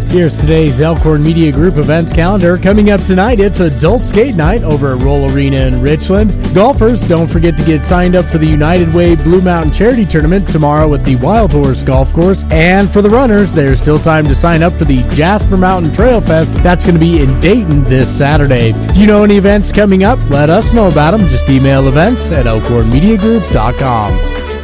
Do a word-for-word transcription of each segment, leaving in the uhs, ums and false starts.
Here's today's Elkhorn Media Group events calendar. Coming up tonight, it's Adult Skate Night over at Roll Arena in Richland. Golfers, don't forget to get signed up for the United Way Blue Mountain Charity Tournament tomorrow at the Wild Horse Golf Course. And for the runners, there's still time to sign up for the Jasper Mountain Trail Fest. That's going to be in Dayton this Saturday. If you know any events coming up, let us know about them. Just email events at elkhorn media group dot com.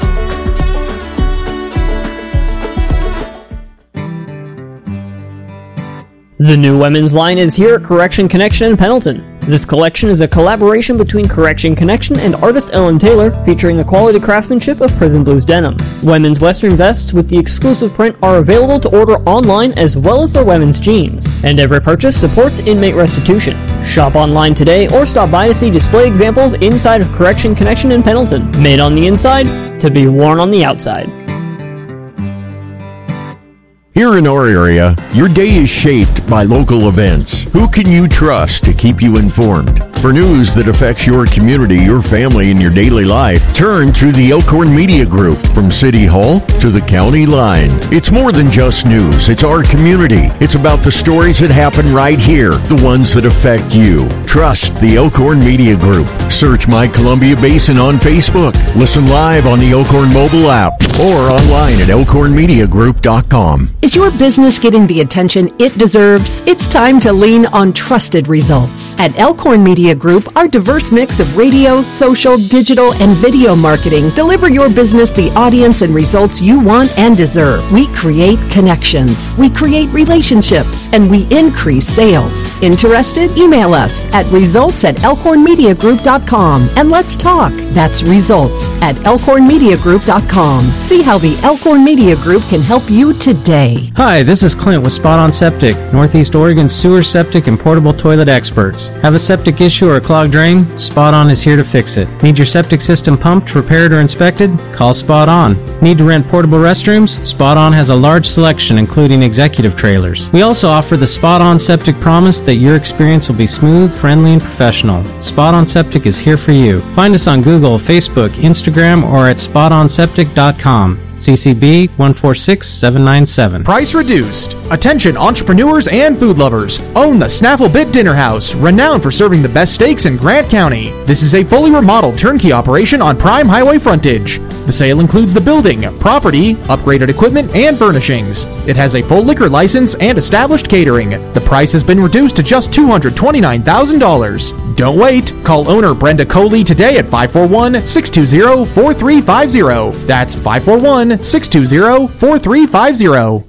The new women's line is here at Correction Connection in Pendleton. This collection is a collaboration between Correction Connection and artist Ellen Taylor, featuring the quality craftsmanship of Prison Blues denim. Women's western vests with the exclusive print are available to order online, as well as their women's jeans. And every purchase supports inmate restitution. Shop online today or stop by to see display examples inside of Correction Connection in Pendleton. Made on the inside to be worn on the outside. Here in our area, your day is shaped by local events. Who can you trust to keep you informed? For news that affects your community, your family, and your daily life, turn to the Elkhorn Media Group. From City Hall to the county line. It's more than just news. It's our community. It's about the stories that happen right here, the ones that affect you. Trust the Elkhorn Media Group. Search My Columbia Basin on Facebook. Listen live on the Elkhorn mobile app or online at elkhorn media group dot com. Is your business getting the attention it deserves? It's time to lean on trusted results. At Elkhorn Media Group, our diverse mix of radio, social, digital, and video marketing deliver your business the audience and results you want and deserve. We create connections, we create relationships, and we increase sales. Interested? Email us at results at elkhorn media group dot com and let's talk. That's results at elkhorn media group dot com. See how the Elkhorn Media Group can help you today. Hi, this is Clint with Spot On Septic, Northeast Oregon's sewer, septic, and portable toilet experts. Have a septic issue or a clogged drain? Spot On is here to fix it. Need your septic system pumped, repaired, or inspected? Call Spot On. Need to rent portable restrooms? Spot On has a large selection, including executive trailers. We also offer the Spot On Septic promise that your experience will be smooth, friendly, and professional. Spot On Septic is here for you. Find us on Google, Facebook, Instagram, or at spot on septic dot com. C C B one four six seven nine seven. Price reduced. Attention entrepreneurs and food lovers. Own the Snaffle Bit Dinner House, renowned for serving the best steaks in Grant County. This is a fully remodeled turnkey operation on prime highway frontage. The sale includes the building, property, upgraded equipment, and furnishings. It has a full liquor license and established catering. The price has been reduced to just two hundred twenty-nine thousand dollars. Don't wait. Call owner Brenda Coley today at five four one, six two zero, four three five zero. That's five four one, six two zero, four three five zero.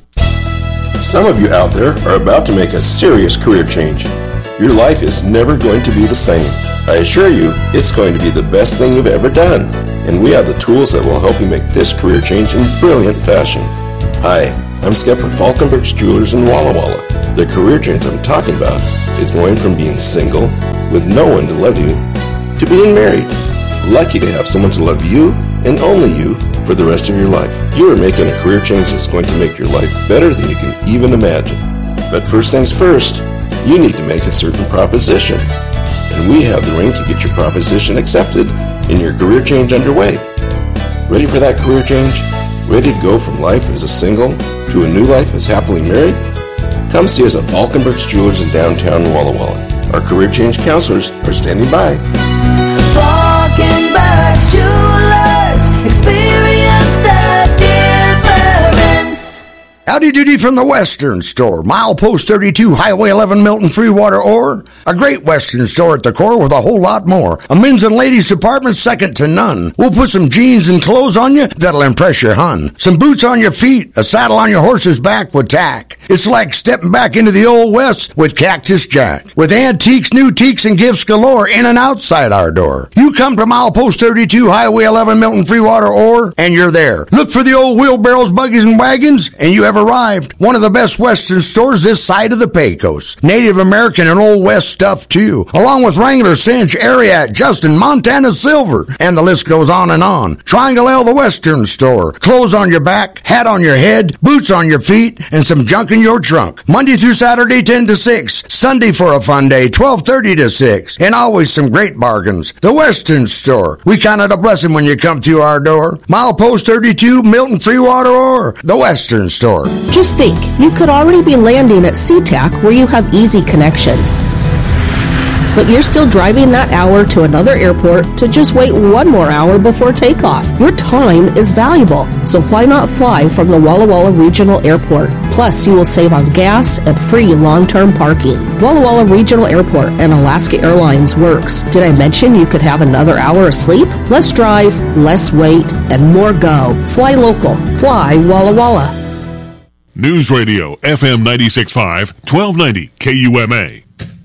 Some of you out there are about to make a serious career change. Your life is never going to be the same. I assure you, it's going to be the best thing you've ever done. And we have the tools that will help you make this career change in brilliant fashion. Hi, I'm Skip with Falkenberg's Jewelers in Walla Walla. The career change I'm talking about is going from being single, with no one to love you, to being married. Lucky to have someone to love you, and only you, for the rest of your life. You are making a career change that's going to make your life better than you can even imagine. But first things first, you need to make a certain proposition. And we have the ring to get your proposition accepted and your career change underway. Ready for that career change? Ready to go from life as a single to a new life as happily married? Come see us at Falkenberg's Jewelers in downtown Walla Walla. Our career change counselors are standing by. Falkenberg's Jewelers, experience the difference. Howdy doody from the Western Store, milepost thirty-two, Highway eleven, Milton, Freewater, or a great Western store at the core with a whole lot more. A men's and ladies department second to none. We'll put some jeans and clothes on you that'll impress your hun. Some boots on your feet, a saddle on your horse's back with tack. It's like stepping back into the old West with Cactus Jack. With antiques, new teaks, and gifts galore in and outside our door. You come to milepost thirty-two, Highway eleven, Milton, Freewater, or, and you're there. Look for the old wheelbarrows, buggies, and wagons, and you have arrived. One of the best Western stores this side of the Pecos. Native American and Old West stuff, too. Along with Wrangler, Cinch, Ariat, Justin, Montana Silver, and the list goes on and on. Triangle L, the Western Store. Clothes on your back, hat on your head, boots on your feet, and some junk in your trunk. Monday through Saturday, ten to six. Sunday for a fun day, twelve thirty to six. And always some great bargains. The Western Store. We count it a blessing when you come through our door. Milepost thirty-two, Milton, Freewater, or the Western Store. org. Just think, you could already be landing at SeaTac where you have easy connections. But you're still driving that hour to another airport to just wait one more hour before takeoff. Your time is valuable, so why not fly from the Walla Walla Regional Airport? Plus, you will save on gas and free long-term parking. Walla Walla Regional Airport and Alaska Airlines works. Did I mention you could have another hour of sleep? Less drive, less wait, and more go. Fly local. Fly Walla Walla. News Radio, F M ninety-six point five, twelve ninety K U M A.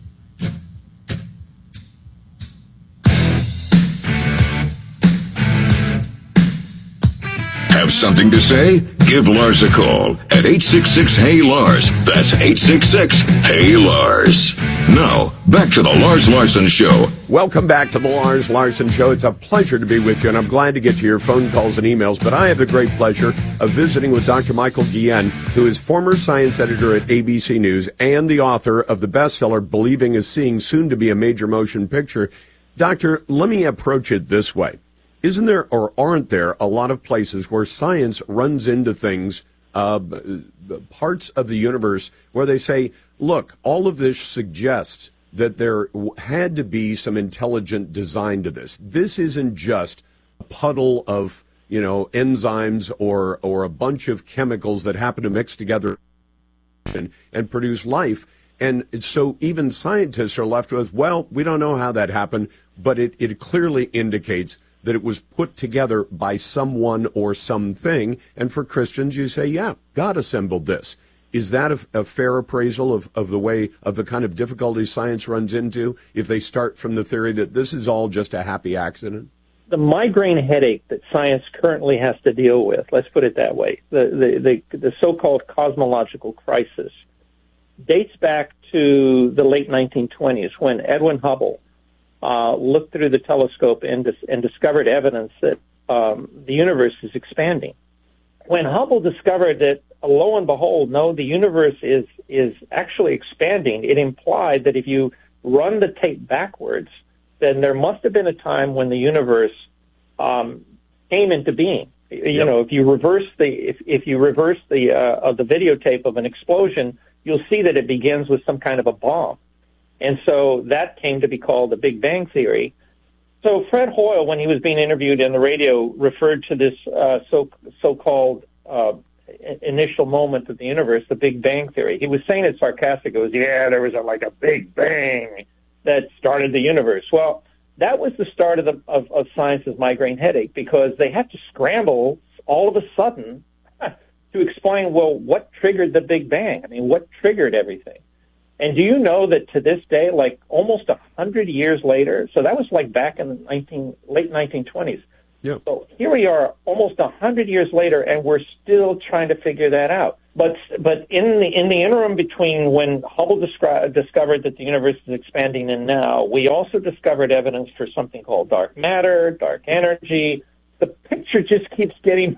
Have something to say? Give Lars a call at eight six six, H E Y, Lars. That's eight six six, H E Y, Lars. Now, back to the Lars Larson Show. Welcome back to the Lars Larson Show. It's a pleasure to be with you, and I'm glad to get to your phone calls and emails, but I have the great pleasure of visiting with Doctor Michael Guillen, who is former science editor at A B C News and the author of the bestseller, Believing is Seeing, soon to be a major motion picture. Doctor, let me approach it this way. Isn't there, or aren't there, a lot of places where science runs into things, uh, parts of the universe where they say, look, all of this suggests that there had to be some intelligent design to this. This isn't just a puddle of, you know, enzymes or, or a bunch of chemicals that happen to mix together and, and produce life. And so even scientists are left with, well, we don't know how that happened, but it, it clearly indicates that it was put together by someone or something. And for Christians, you say, yeah, God assembled this. Is that a, a fair appraisal of, of the way, of the kind of difficulties science runs into if they start from the theory that this is all just a happy accident? The migraine headache that science currently has to deal with, let's put it that way, the, the, the, the so-called cosmological crisis, dates back to the late nineteen twenties when Edwin Hubble Uh, looked through the telescope and, dis- and discovered evidence that um, the universe is expanding. When Hubble discovered that, uh, lo and behold, no, the universe is is actually expanding, it implied that if you run the tape backwards, then there must have been a time when the universe um, came into being. You Yep. know, if you reverse the if, if you reverse the uh, of the videotape of an explosion, you'll see that it begins with some kind of a bomb. And so that came to be called the Big Bang Theory. So Fred Hoyle, when he was being interviewed in the radio, referred to this uh, so, so-called uh, initial moment of the universe, the Big Bang Theory. He was saying it sarcastic. It was, yeah, there was a, like a big bang that started the universe. Well, that was the start of, the, of, of science's migraine headache, because they had to scramble all of a sudden to explain, well, what triggered the Big Bang? I mean, what triggered everything? And do you know that to this day, like almost a hundred years later, so that was like back in the nineteen, late nineteen twenties. Yeah. So here we are almost a hundred years later, and we're still trying to figure that out. But but in the in the interim between when Hubble descri- discovered that the universe is expanding and now, we also discovered evidence for something called dark matter, dark energy. The picture just keeps getting,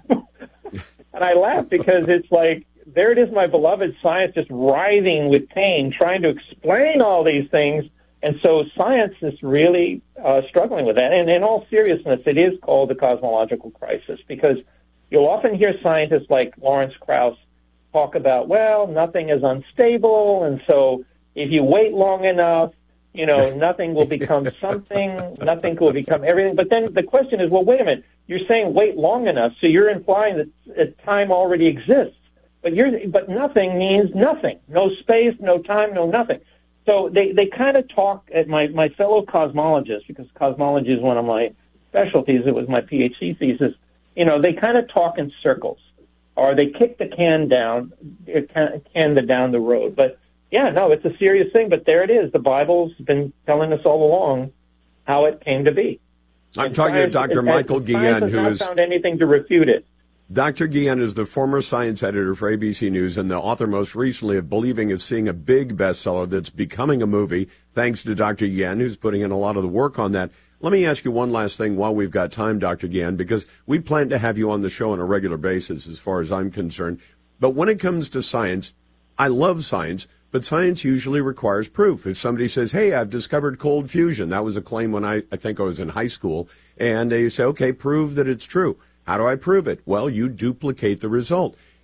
and I laugh because it's like, there it is, my beloved science, just writhing with pain, trying to explain all these things. And so science is really uh, struggling with that. And in all seriousness, it is called the cosmological crisis, because you'll often hear scientists like Lawrence Krauss talk about, well, nothing is unstable, and so if you wait long enough, you know, nothing will become something, nothing will become everything. But then the question is, well, wait a minute, you're saying wait long enough, so you're implying that time already exists. But you're, but nothing means nothing. No space, no time, no nothing. So they, they kind of talk at my, my fellow cosmologists, because cosmology is one of my specialties. It was my PhD thesis. You know, they kind of talk in circles, or they kick the can down, can the down the road. But yeah, no, it's a serious thing. But there it is. The Bible's been telling us all along how it came to be. I'm and talking science, to Doctor Michael Guillen, who who is not found anything to refute it. Doctor Guillen is the former science editor for A B C News and the author most recently of Believing is Seeing, a big bestseller that's becoming a movie, thanks to Doctor Guillen, who's putting in a lot of the work on that. Let me ask you one last thing while we've got time, Doctor Guillen, because we plan to have you on the show on a regular basis as far as I'm concerned. But when it comes to science, I love science, but science usually requires proof. If somebody says, hey, I've discovered cold fusion, that was a claim when I, I think I was in high school, and they say, okay, prove that it's true. How do I prove it? Well, you duplicate the result.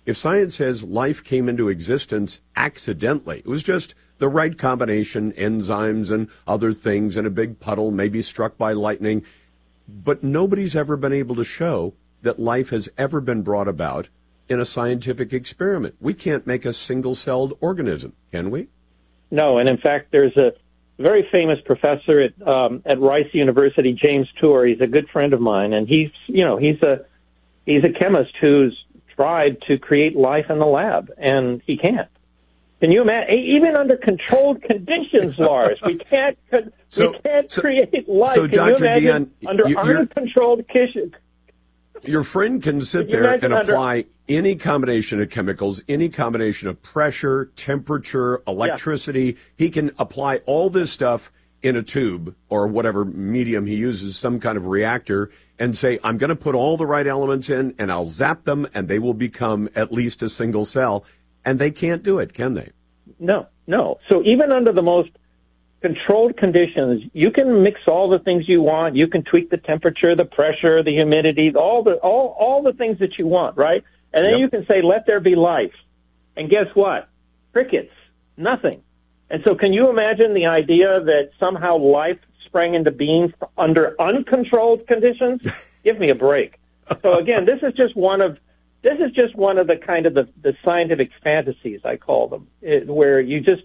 If science says life came into existence accidentally, it was just the right combination, enzymes and other things in a big puddle, maybe struck by lightning, but nobody's ever been able to show that life has ever been brought about in a scientific experiment. We can't make a single-celled organism, can we? No, and in fact, there's a very famous professor at um, at Rice University, James Tour. He's a good friend of mine, and he's you know he's a he's a chemist who's tried to create life in the lab, and he can't. Can you imagine? Even under controlled conditions, Lars, we can't so, we can't so, create life. So, Can Doctor you imagine Guillen, under you, uncontrolled conditions? Your friend can sit there and apply under, any combination of chemicals, any combination of pressure, temperature, electricity. Yeah. He can apply all this stuff in a tube or whatever medium he uses, some kind of reactor, and say, I'm going to put all the right elements in, and I'll zap them, and they will become at least a single cell. And they can't do it, can they? No, no. So even under the most controlled conditions, you can mix all the things you want. You can tweak the temperature, the pressure, the humidity, all the all all the things that you want, right? And then yep. you can say, let there be life. And guess what? Crickets, nothing. And so can you imagine the idea that somehow life sprang into being under uncontrolled conditions? Give me a break. So again, this is just one of this is just one of the kind of the, the scientific fantasies, I call them, it, where you just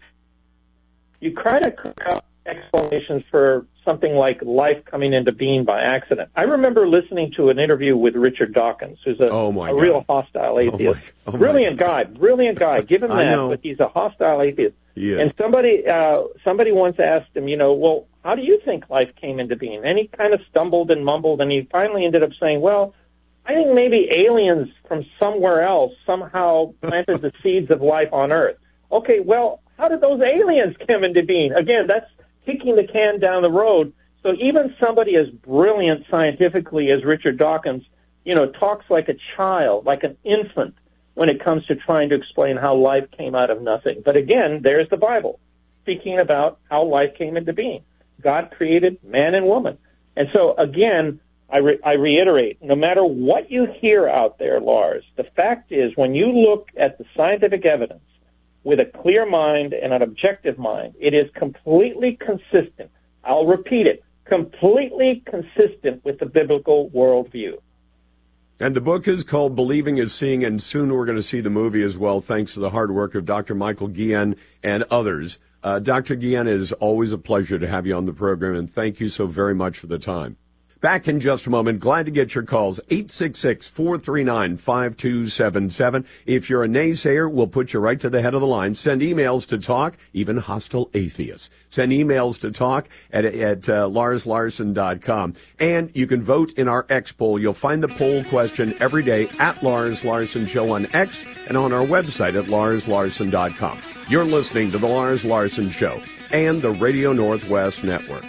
you try to cook up explanations for something like life coming into being by accident. I remember listening to an interview with Richard Dawkins, who's a, oh my a real hostile atheist. Oh my, oh brilliant guy, brilliant guy. Give him I that, know. but he's a hostile atheist. Yes. And somebody, uh, somebody once asked him, you know, well, how do you think life came into being? And he kind of stumbled and mumbled, and he finally ended up saying, well, I think maybe aliens from somewhere else somehow planted the seeds of life on Earth. Okay, well, how did those aliens come into being? Again, that's kicking the can down the road. So even somebody as brilliant scientifically as Richard Dawkins, you know, talks like a child, like an infant when it comes to trying to explain how life came out of nothing. But again, there's the Bible speaking about how life came into being. God created man and woman. And so again, I, re- I reiterate, no matter what you hear out there, Lars, the fact is when you look at the scientific evidence with a clear mind and an objective mind, it is completely consistent. I'll repeat it, completely consistent with the biblical worldview. And the book is called Believing is Seeing, and soon we're going to see the movie as well, thanks to the hard work of Doctor Michael Guillen and others. Uh, Doctor Guillen, it is always a pleasure to have you on the program, and thank you so very much for the time. Back in just a moment. Glad to get your calls. eight six six, four three nine, five two seven seven. If you're a naysayer, we'll put you right to the head of the line. Send emails to talk, even hostile atheists. Send emails to talk at, at uh, lars larson dot com. And you can vote in our X poll. You'll find the poll question every day at Lars Larson Show on X and on our website at lars larson dot com. You're listening to The Lars Larson Show and the Radio Northwest Network.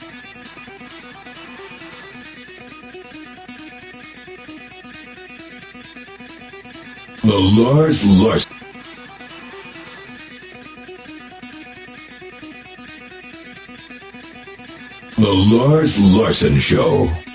The Lars Larson. The Lars Larson Show.